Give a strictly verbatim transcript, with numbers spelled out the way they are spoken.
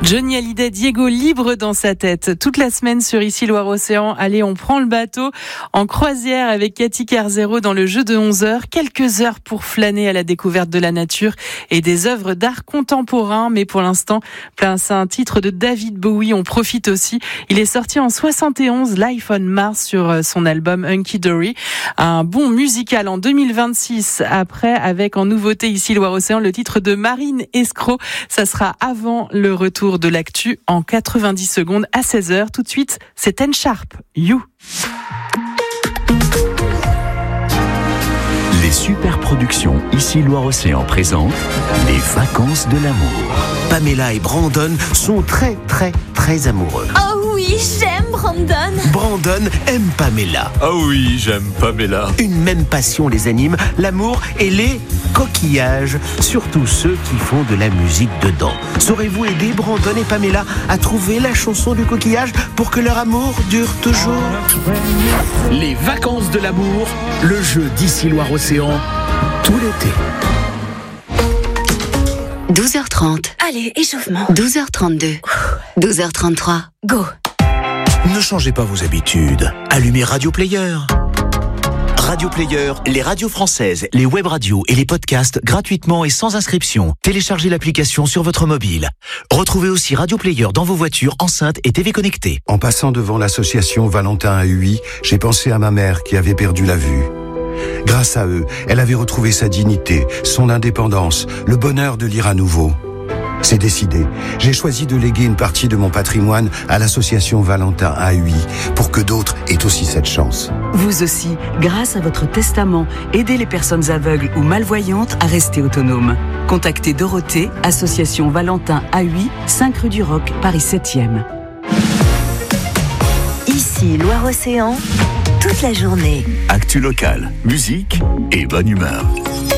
Johnny Hallyday, Diego libre dans sa tête. Toute la semaine sur Ici Loire-Océan. Allez, on prend le bateau en croisière avec Cathy Carzero dans le jeu de onze heures. Quelques heures pour flâner à la découverte de la nature et des œuvres d'art contemporain. Mais pour l'instant, c'est un titre de David Bowie. On profite aussi. Il est sorti en soixante et onze, Life on Mars, sur son album Hunky Dory. Un bon musical en deux mille vingt-six. Après, avec en nouveauté Ici Loire-Océan, le titre de Marine Escroc. Ça sera avant le retour de l'actu en quatre-vingt-dix secondes à seize heures. Tout de suite, c'est Ten Sharp, You. Les super productions Ici Loire-Océan présentent les vacances de l'amour. Pamela et Brandon sont très très très amoureux. Oh oui, j'aime Brandon. Brandon aime Pamela. Ah oui, j'aime Pamela. Une même passion les anime, l'amour et les coquillages. Surtout ceux qui font de la musique dedans. Saurez-vous aider Brandon et Pamela à trouver la chanson du coquillage pour que leur amour dure toujours? Les vacances de l'amour, le jeu d'Ici Loire-Océan, tout l'été. douze heures trente. Allez, échauffement. douze heures trente-deux. douze heures trente-trois. Go. Ne changez pas vos habitudes. Allumez Radio Player. Radio Player, les radios françaises, les web radios et les podcasts gratuitement et sans inscription. Téléchargez l'application sur votre mobile. Retrouvez aussi Radio Player dans vos voitures, enceintes et T V connectées. En passant devant l'association Valentin à Huy, j'ai pensé à ma mère qui avait perdu la vue. Grâce à eux, elle avait retrouvé sa dignité, son indépendance, le bonheur de lire à nouveau. C'est décidé. J'ai choisi de léguer une partie de mon patrimoine à l'association Valentin à Huy pour que d'autres aient aussi cette chance. Vous aussi, grâce à votre testament, aidez les personnes aveugles ou malvoyantes à rester autonomes. Contactez Dorothée, association Valentin à Huy, cinq rue du Roc, Paris septième. Ici Loire-Océan, toute la journée. Actu locale, musique et bonne humeur.